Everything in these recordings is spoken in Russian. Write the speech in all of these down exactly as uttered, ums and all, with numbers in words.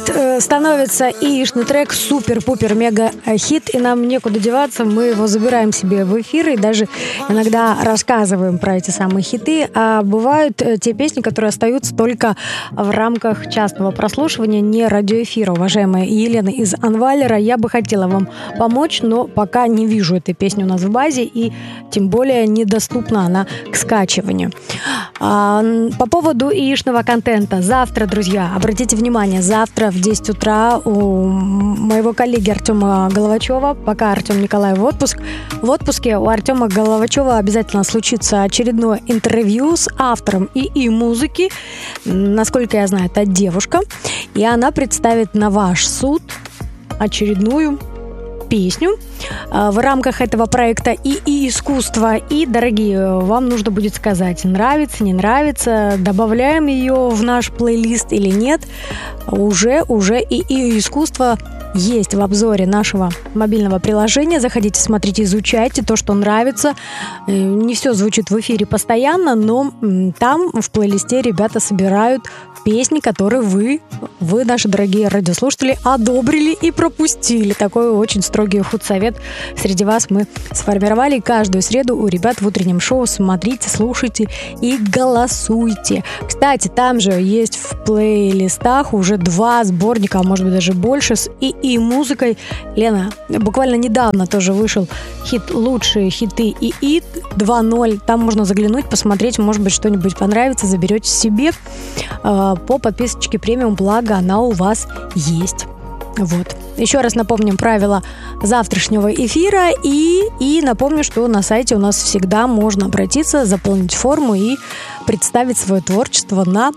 хит э, становится яичный трек супер-пупер-мега-хит, и нам некуда деваться, мы его забираем себе в эфир и даже иногда рассказываем про эти самые хиты, а бывают э, те песни, которые остаются только в рамках частного прослушивания, не радиоэфира. Уважаемая Елена из Анвалера, я бы хотела вам помочь, но пока не вижу этой песни у нас в базе, и тем более недоступна она к скачиванию. А, по поводу яичного контента. Завтра, друзья, обратите внимание, завтра в десять утра у моего коллеги Артема Головачева, пока Артем Николаев в отпуск, в отпуске у Артема Головачева обязательно случится очередное интервью с автором ИИ музыки. Насколько я знаю, это девушка, и она представит на ваш суд очередную песню в рамках этого проекта ИИ искусство. И, дорогие, вам нужно будет сказать, нравится, не нравится, добавляем ее в наш плейлист или нет. Уже, уже ИИ искусство есть в обзоре нашего мобильного приложения. Заходите, смотрите, изучайте то, что нравится. Не все звучит в эфире постоянно, но там в плейлисте ребята собирают песни, которые вы, вы, наши дорогие радиослушатели, одобрили и пропустили. Такой очень строгий худсовет среди вас мы сформировали. Каждую среду у ребят в утреннем шоу смотрите, слушайте и голосуйте. Кстати, там же есть в плейлистах уже два сборника, а может быть даже больше, с ИИ музыкой. Лена, буквально недавно тоже вышел хит «Лучшие хиты ИИ» два ноль. Там можно заглянуть, посмотреть, может быть, что-нибудь понравится, заберете себе э, по подписочке премиум, благо она у вас есть. Вот. Еще раз напомним правила завтрашнего эфира и, и напомню, что на сайте у нас всегда можно обратиться, заполнить форму и представить свое творчество на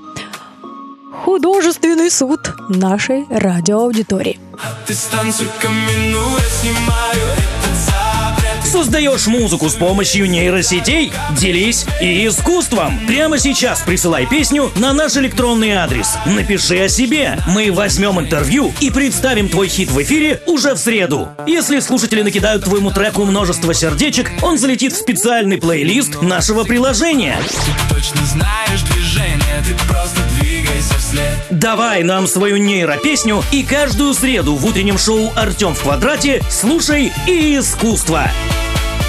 художественный суд нашей радиоаудитории. Создаешь музыку с помощью нейросетей? Делись и искусством. Прямо сейчас присылай песню на наш электронный адрес. Напиши о себе. Мы возьмем интервью и представим твой хит в эфире уже в среду. Если слушатели накидают твоему треку множество сердечек, он залетит в специальный плейлист нашего приложения. Ты точно знаешь движение, ты просто двигайся вслед. Давай нам свою нейропесню и каждую среду в утреннем шоу «Артем в квадрате» слушай и искусство.